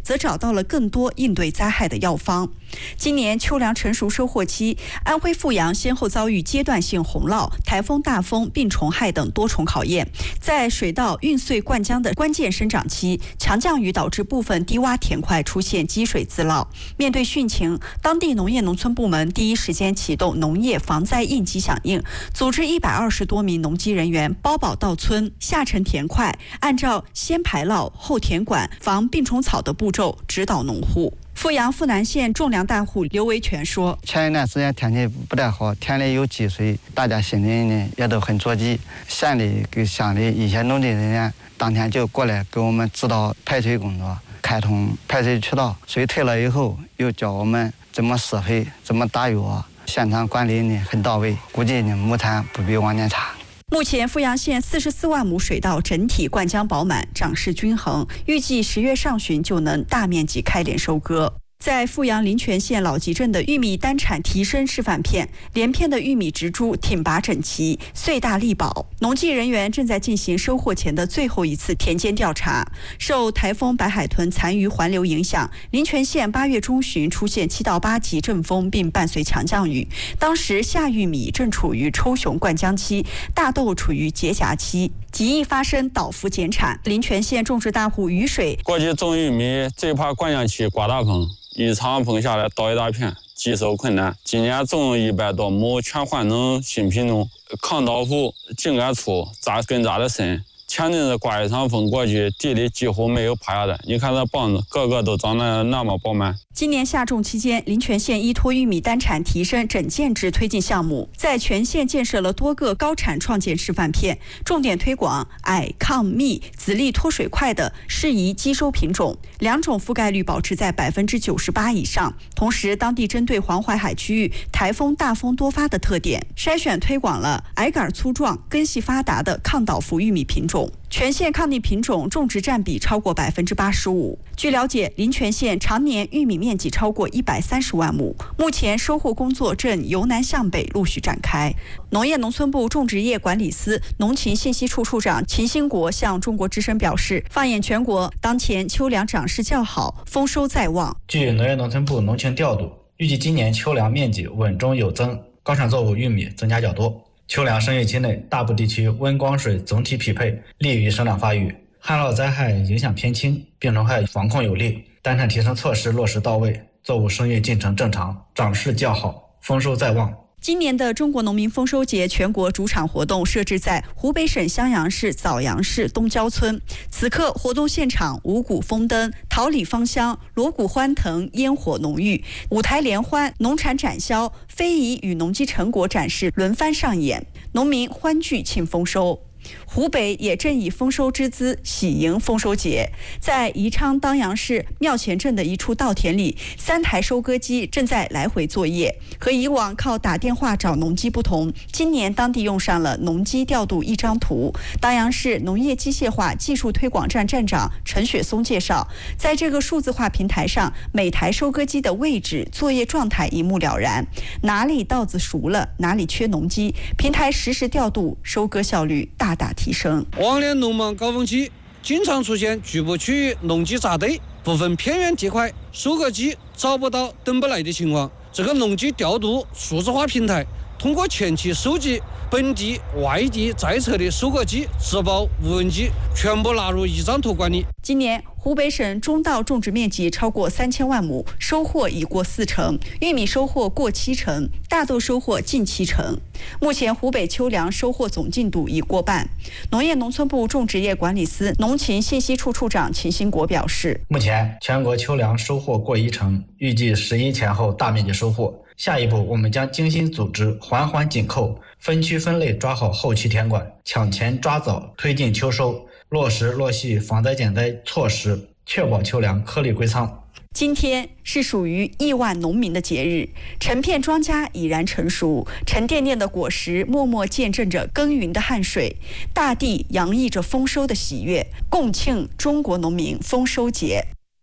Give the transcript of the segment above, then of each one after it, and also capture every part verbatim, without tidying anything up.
则找到了更多应对灾害的药方。今年秋粮成熟收获期，安徽阜阳先后遭遇阶段性洪涝、台风大风、病虫害等多重考验。在水稻运穗灌浆的关键生长期，强降雨导致部分低洼田块出现积水自涝。面对汛情，当地农业农村部门第一时间启动农业防灾应急响应，组织一百二十多名农机人员包保到村，下沉田块，按照先排涝后填管、防病虫草的步骤指导农户。阜阳阜南县种粮大户刘维全说：“ 前一段时间天气不太好，田里有积水，大家心里呢也都很着急。县里跟乡里一些农地人员当天就过来给我们指导排水工作，开通排水渠道。水退了以后，又教我们怎么施肥，怎么打药，现场管理呢很到位，估计呢亩产不比往年差。” 目前阜阳县四十四万亩水稻整体灌浆饱满，长势均衡，预计十月上旬就能大面积开镰收割。在阜阳临泉县老集镇的玉米单产提升示范片，连片的玉米植株挺拔整齐，穗大力饱。农技人员正在进行收获前的最后一次田间调查。受台风白海豚残余环流影响，临泉县八月中旬出现七到八级阵风，并伴随强降雨。当时夏玉米正处于抽熊灌浆期，大豆处于结荚期，极易发生倒伏减产。临泉县种植大户雨水过去种玉米最怕灌浆期刮大风，一场风下来倒一大片，棘手困难。今年种一百多亩，全换成新品种，抗倒伏，茎干粗，扎根扎得深。前阵子刮一场风过去，地里几乎没有趴下的。你看这棒子，个个都长得那么饱满。 今年夏种期间，临泉县依托玉米单产提升整建制推进项目，在全县建设了多个高产创建示范片，重点推广矮、抗密、籽粒脱水快的适宜基收品种，两种覆盖率保持在百分之九十八以上。同时，当地针对黄淮海区域台风大风多发的特点，筛选推广了矮杆粗壮、根系发达的抗倒伏玉米品种。全县抗逆品种种植占比超过百分之八十五。据了解，临泉县常年玉米面积超过一百三十万亩，目前收获工作正由南向北陆续展开。农业农村部种植业管理司农禽信息处处长秦兴国向中国之声表示，放眼全国，当前秋粮长势较好，丰收在望。 据农业农村部农情调度，预计今年秋粮面积稳中有增，高产作物玉米增加较多。秋粮生育期内，大部地区温光水总体匹配，利于生长发育，旱涝灾害影响偏轻，病虫害防控有力，单产提升措施落实到位，作物生育进程正常，长势较好，丰收在望。 今年的中国农民丰收节全国主场活动设置在湖北省襄阳市枣阳市东郊村。此刻活动现场五谷丰登，桃李芳香，锣鼓欢腾，烟火浓郁，舞台联欢，农产展销，非遗与农机成果展示轮番上演，农民欢聚庆丰收。湖北也正以丰收之姿喜迎丰收节。在宜昌当阳市庙前镇的一处稻田里，三台收割机正在来回作业。和以往靠打电话找农机不同，今年当地用上了农机调度一张图。当阳市农业机械化技术推广站站长陈雪松介绍，在这个数字化平台上，每台收割机的位置、作业状态一目了然，哪里稻子熟了，哪里缺农机，平台实时调度，收割效率大大提升。 往年农忙高峰期经常出现局部区域农机扎堆，部分偏远地块收割机找不到等不来的情况。这个农机调度数字化平台通过前期收集本地、外地在册的收割机、植保、无人机全部纳入一张图管理。 今年湖北省中稻种植面积超过三千万亩，收获已过四成，玉米收获过七成，大豆收获近七成。目前湖北秋粮收获总进度已过半。农业农村部种植业管理司农禽信息处处长秦兴国表示， 目前全国秋粮收获过一成，预计十一前后大面积收获。下一步，我们将精心组织，环环紧扣，分区分类抓好后期田管，抢前抓早，推进秋收，落实落细防灾减灾措施，确保秋粮颗粒归仓。 今天是属于亿万农民的节日，成片庄稼已然成熟，沉甸甸的果实默默见证着耕耘的汗水，大地洋溢着丰收的喜悦，共庆中国农民丰收节。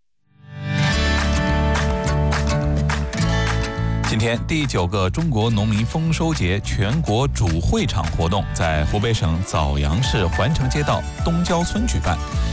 今天第九个中国农民丰收节全国主会场活动在湖北省枣阳市环城街道东郊村举办。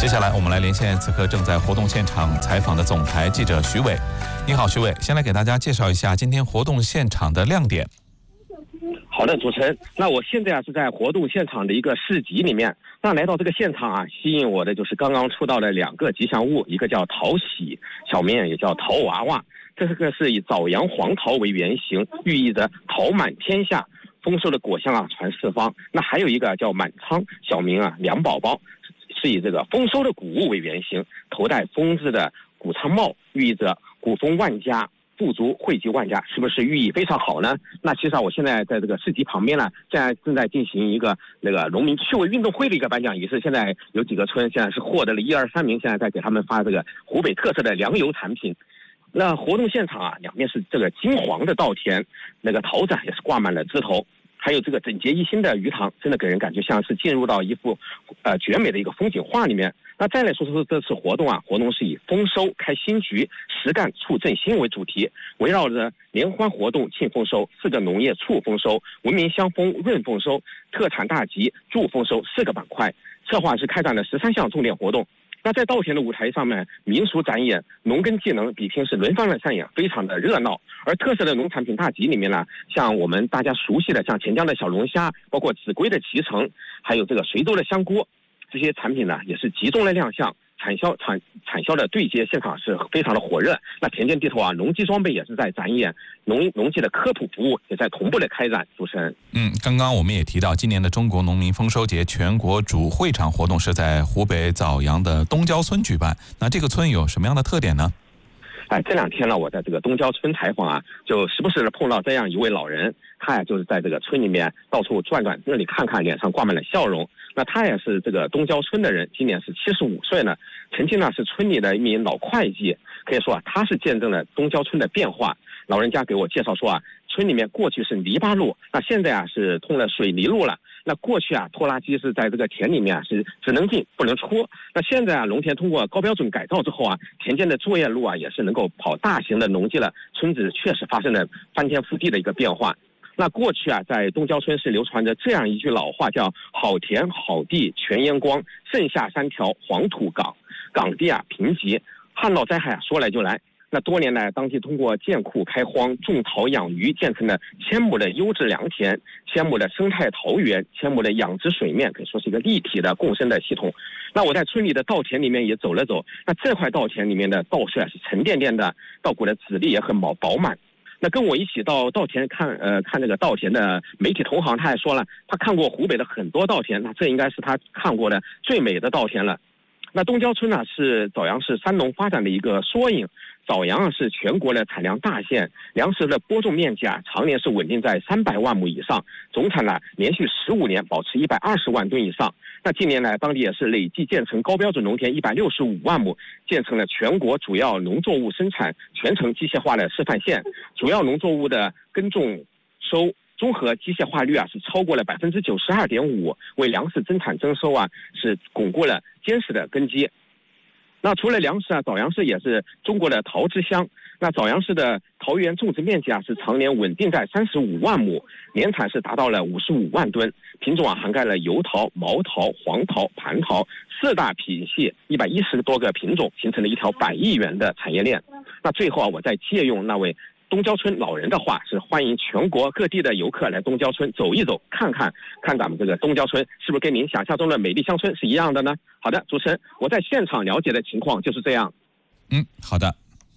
接下来我们来连线此刻正在活动现场采访的总台记者徐伟。你好，徐伟，先来给大家介绍一下今天活动现场的亮点。 好的，主持人，那我现在啊是在活动现场的一个市集里面。那来到这个现场啊，吸引我的就是刚刚出道的两个吉祥物，一个叫桃喜，小名也叫桃娃娃。这个是以枣阳黄桃为原型，寓意着桃满天下，丰收的果香啊传四方。那还有一个叫满仓，小名啊梁宝宝，是以这个丰收的谷物为原型，头戴风字的谷仓帽，寓意着谷丰万家，富足惠及万家，是不是寓意非常好呢？那其实啊，我现在在这个市集旁边呢，现在正在进行一个那个农民趣味运动会的一个颁奖仪式。现在有几个村现在是获得了一二三名，现在在给他们发这个湖北特色的粮油产品。那活动现场啊，两边是这个金黄的稻田，那个桃子也是挂满了枝头，还有这个整洁一新的鱼塘，真的给人感觉像是进入到一幅呃绝美的一个风景画里面。那再来说说这次活动啊，活动是以丰收开新局，实干促振兴为主题，围绕着联欢活动庆丰收、四个农业促丰收、文明相丰润丰收、特产大集助丰收四个板块，策划是开展了十三项重点活动。那在稻田的舞台上面，民俗展演、农耕技能比拼是轮番的上演，非常的热闹。而特色的农产品大集里面呢，像我们大家熟悉的像钱江的小龙虾，包括秭归的脐橙，还有这个随州的香锅，这些产品呢也是集中的亮相，产销产产销的对接现场是非常的火热。那田间地头啊，农机装备也是在展演，农农技的科普服务也在同步的开展。主持人， 嗯，刚刚我们也提到，今年的中国农民丰收节全国主会场活动是在湖北枣阳的东郊村举办。那这个村有什么样的特点呢？ 哎，这两天呢，我在这个东郊村采访啊，就时不时的碰到这样一位老人，他呀就是在这个村里面到处转转，那里看看，脸上挂满了笑容。那他也是这个东郊村的人，今年是七十五岁了，曾经呢是村里的一名老会计，可以说啊，他是见证了东郊村的变化。老人家给我介绍说啊，村里面过去是泥巴路，那现在啊是通了水泥路了。那过去啊，拖拉机是在这个田里面啊是只能进不能出。那现在啊，农田通过高标准改造之后啊，田间的作业路啊也是能够跑大型的农机了，村子确实发生了翻天覆地的一个变化。那过去啊，在东郊村是流传着这样一句老话，叫好田好地全烟光，剩下三条黄土岗，岗地啊贫瘠，旱涝灾害啊说来就来。那多年来，当地通过建库开荒、种桃养鱼，建成了千亩的优质良田、千亩的生态桃园、千亩的养殖水面，可以说是一个立体的共生的系统。那我在村里的稻田里面也走了走，那这块稻田里面的稻穗啊是沉甸甸的，稻谷的籽粒也很饱饱满。那跟我一起到稻田看呃看这个稻田的媒体同行，他还说了，他看过湖北的很多稻田，那这应该是他看过的最美的稻田了。那东郊村呢是枣阳市三农发展的一个缩影。枣阳啊是全国的产粮大县，粮食的播种面积啊常年是稳定在三百万亩以上，总产呢连续十五年保持一百二十万吨以上。那近年来，当地也是累计建成高标准农田一百六十五万亩，建成了全国主要农作物生产全程机械化的示范县，主要农作物的耕种收综合机械化率啊是超过了百分之九十二点五，为粮食增产增收啊是巩固了坚实的根基。那除了粮食啊，枣阳市也是中国的桃之乡。那枣阳市的桃园种植面积啊是常年稳定在三十五万亩，年产是达到了五十五万吨，品种啊涵盖了油桃、毛桃、黄桃、蟠桃四大品系一百一十多个品种，形成了一条百亿元的产业链。那最后啊，我再借用那位东郊村老人的话，是欢迎全国各地的游客来东郊村走一走，看看看咱们这个东郊村是不是跟您想象中的美丽乡村是一样的呢？好的，主持人，我在现场了解的情况就是这样。 嗯，好的。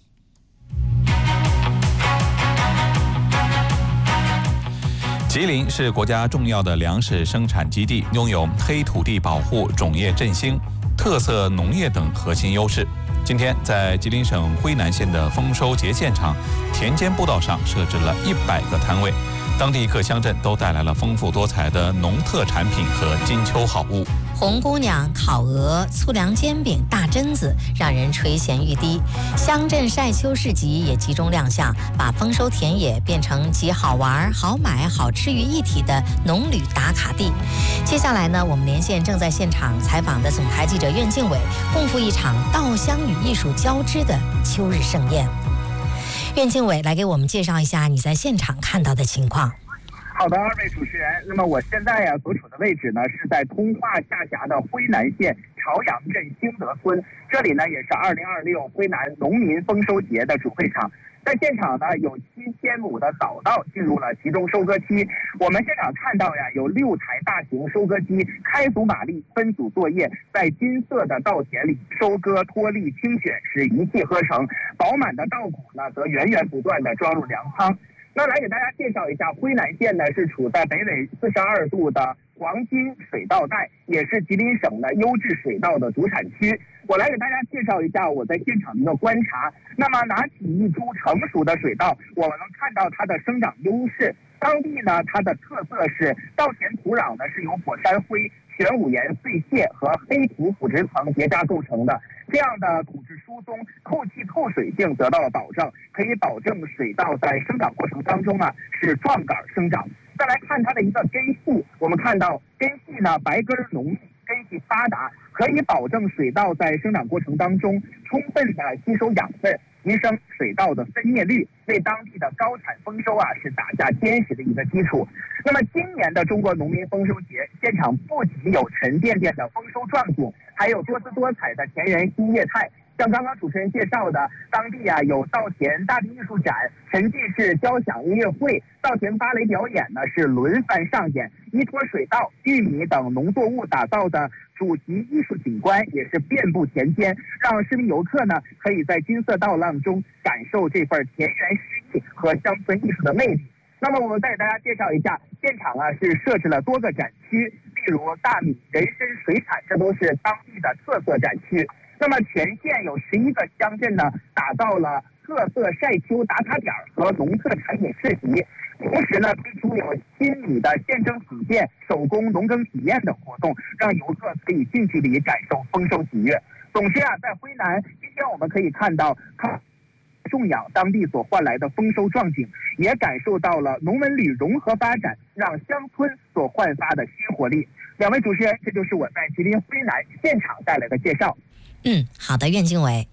吉林是国家重要的粮食生产基地，拥有黑土地保护、种业振兴、特色农业等核心优势。今天，在吉林省辉南县的丰收节现场，田间步道上设置了一百个摊位，当地各乡镇都带来了丰富多彩的农特产品和金秋好物。 红姑娘、烤鹅、粗粮煎饼、大榛子，让人垂涎欲滴。乡镇晒秋市集也集中亮相，把丰收田野变成集好玩、好买、好吃于一体的农旅打卡地。接下来呢，我们连线正在现场采访的总台记者苑敬伟，共赴一场稻香与艺术交织的秋日盛宴。苑敬伟来给我们介绍一下你在现场看到的情况。 好的，二位主持人。那么我现在呀、啊、所处的位置呢是在通化下辖的辉南县朝阳镇兴德村，这里呢也是二零二六辉南农民丰收节的主会场。在现场呢，有七千亩的早稻进入了集中收割期。我们现场看到呀，有六台大型收割机开足马力，分组作业，在金色的稻田里收割、脱粒、清选，是一气呵成。饱满的稻谷呢，则源源不断地装入粮仓。那来给大家介绍一下，辉南县呢是处在北纬四十二度的黄金水稻带，也是吉林省的优质水稻的主产区。我来给大家介绍一下我在现场的一个观察。那么拿起一株成熟的水稻，我们能看到它的生长优势。当地呢，它的特色是稻田土壤呢是由火山灰、玄武岩碎屑和黑土腐殖层叠加构成的，这样的土质疏松、透气透水性得到了保证，可以保证水稻在生长过程当中啊是壮杆生长。再来看它的一个根系，我们看到根系呢白根浓密，根系发达，可以保证水稻在生长过程当中充分的吸收养分，提升水稻的分蘖率，为当地的高产丰收啊是打下坚实的一个基础。那么今年的中国农民丰收节现场不仅有沉甸甸的丰收壮景，还有多姿多彩的田园新业态。像刚刚主持人介绍的，当地啊有稻田大地艺术展、沉浸式交响音乐会、稻田芭蕾表演呢是轮番上演，依托水稻、玉米等农作物打造的主题艺术景观也是遍布田间，让市民游客呢可以在金色稻浪中感受这份田园诗意和乡村艺术的魅力。那么我们再给大家介绍一下，现场啊是设置了多个展区，例如大米、人参、水产，这都是当地的特色展区。那么全县有十一个乡镇呢，打造了特色晒秋打卡点和农特产品市集，同时呢推出有新米的现蒸品鉴、手工农耕体验等活动，让游客可以近距离感受丰收喜悦。总之啊，在辉南，今天我们可以看到看种养当地所换来的丰收壮景，也感受到了农文旅融合发展让乡村所焕发的新活力。两位主持人，这就是我在吉林辉南现场带来的介绍。 嗯，好的，苑经纬。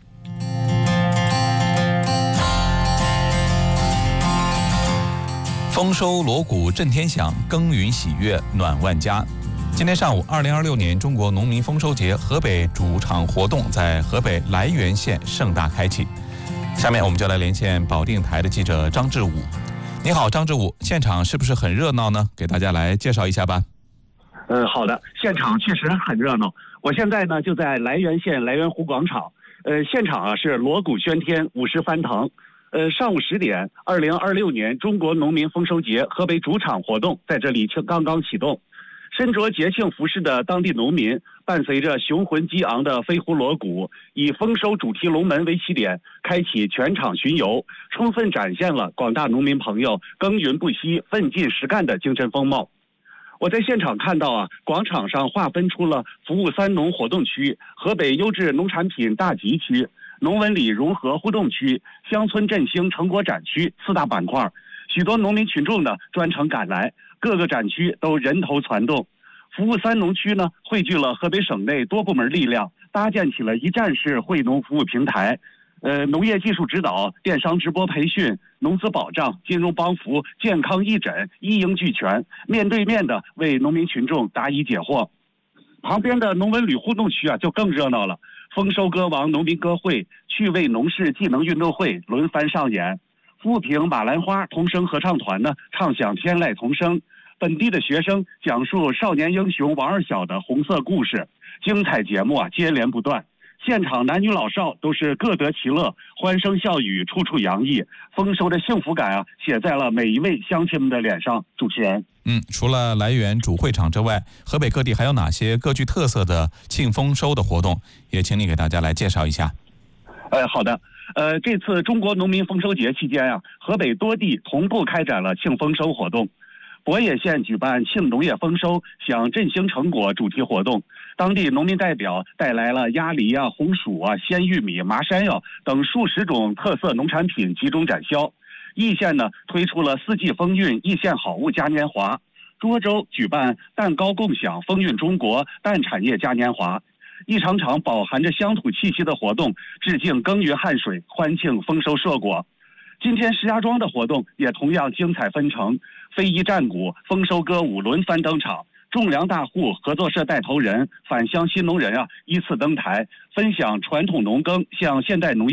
丰收锣鼓震天响，耕耘喜悦暖万家。今天上午，二零二六年中国农民丰收节河北主场活动在河北涞源县盛大开启。下面我们就来连线保定台的记者张志武。你好，张志武，现场是不是很热闹呢？给大家来介绍一下吧。 呃，好的，现场确实很热闹。我现在呢就在涞源县涞源湖广场，呃，现场啊是锣鼓喧天，舞狮翻腾。呃，上午十点，二零二六年中国农民丰收节河北主场活动在这里刚刚启动。身着节庆服饰的当地农民，伴随着雄浑激昂的飞狐锣鼓，以丰收主题龙门为起点，开启全场巡游，充分展现了广大农民朋友耕耘不息、奋进实干的精神风貌。我在现场看到啊，广场上划分出了服务三农活动区、河北优质农产品大集区、农文旅融合互动区、乡村振兴成果展区四大板块。许多农民群众呢专程赶来，各个展区都人头攒动。服务三农区呢汇聚了河北省内多部门力量，搭建起了一站式惠农服务平台。呃，农业技术指导、电商直播培训、农资保障、金融帮扶、健康义诊一应俱全，面对面的为农民群众答疑解惑。旁边的农文旅互动区啊就更热闹了，丰收歌王农民歌会、趣味农事技能运动会轮番上演。富平马兰花童声合唱团呢唱响天籁童声，本地的学生讲述少年英雄王二小的红色故事，精彩节目啊接连不断。现场男女老少都是各得其乐，欢声笑语，处处洋溢，丰收的幸福感啊，写在了每一位乡亲们的脸上。主持人， 嗯，除了涞源主会场之外，河北各地还有哪些各具特色的庆丰收的活动？也请你给大家来介绍一下。 呃，好的。呃，这次中国农民丰收节期间啊，河北多地同步开展了庆丰收活动。博野县举办庆农业丰收、享振兴成果主题活动，当地农民代表带来了鸭梨啊、红薯啊、鲜玉米、麻山药等数十种特色农产品集中展销。易县呢推出了四季丰韵易县好物嘉年华，涿州举办蛋糕共享丰韵中国蛋产业嘉年华。一场场饱含着乡土气息的活动，致敬耕耘汗水，欢庆丰收硕果。今天石家庄的活动也同样精彩纷呈，非遗战鼓、丰收歌舞轮番登场， 种粮大户合作社带头人、返乡新农人啊依次登台，分享传统农耕向现代农业